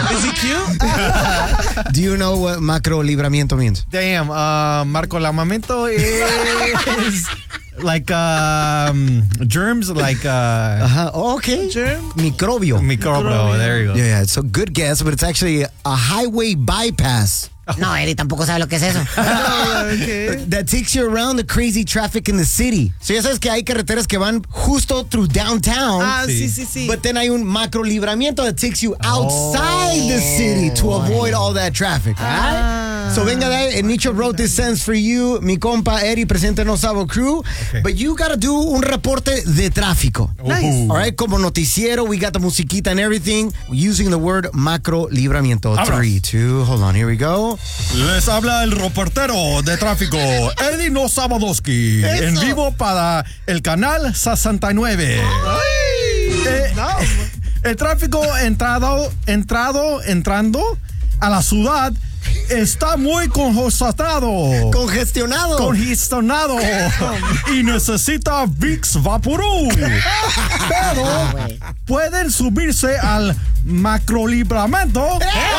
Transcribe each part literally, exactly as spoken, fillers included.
Is he cute? Do you know what macro libramiento means? Damn, uh, Marco Lamamento is like um, germs, like uh, Uh-huh. Oh, okay. germ? Microbio. Microbio, there you go. Yeah, yeah, it's a good guess, but it's actually a highway bypass No, Eddie tampoco sabe lo que es eso. Okay. that takes you around the crazy traffic in the city. So ya sabes que hay carreteras que van justo through downtown. Ah, sí, sí, sí. But then hay un macro libramiento that takes you outside the city to avoid all that traffic. Alright? So venga de ahí. Nicho wrote this sentence for you. Mi compa Eddie, presente No Sabo Crew. Okay. But you gotta do un reporte de tráfico. Nice. All right, como noticiero, we got the musiquita and everything using the word macro libramiento. Vámonos. Three, two, hold on, here we go. Les habla el reportero de tráfico, Eddie No Sabadoski, en vivo para el canal sesenta y nueve. Eh, el tráfico entrado, entrado, entrando a la ciudad está muy congestionado. Congestionado. Congestionado y necesita Vicks Vaporub. Pero pueden subirse al macrolibramento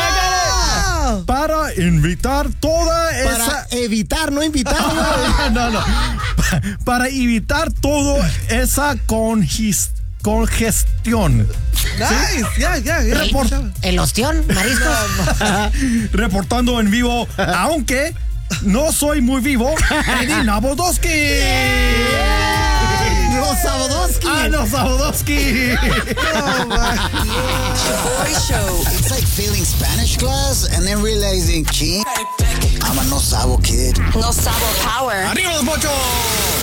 para evitar toda Para esa evitar, no invitar. no, no. Para evitar toda esa congis- congestión. Nice. Yeah, yeah, yeah. Report- El ostión, mariscos. reportando en vivo, aunque no soy muy vivo, Eddie Nabodowski. No Sabadoski. Ah, no, Sabadoski. Boy Show. It's like failing Spanish class and then realizing, gee, I'm a no sabo kid. No Sabo Power. ¡Arriba los mochos!